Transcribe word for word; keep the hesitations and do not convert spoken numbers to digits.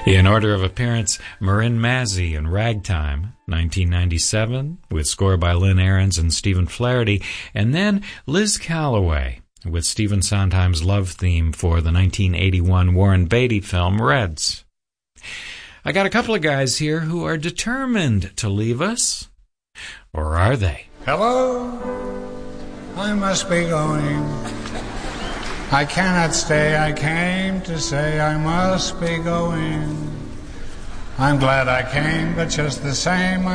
In order of appearance, Marin Mazzie in Ragtime, nineteen ninety-seven, with score by Lynn Ahrens and Stephen Flaherty, and then Liz Callaway with Stephen Sondheim's love theme for the nineteen eighty-one Warren Beatty film Reds. I got a couple of guys here who are determined to leave us. Or are they? Hello, I must be going. I cannot stay, I came to say I must be going. I'm glad I came, but just the same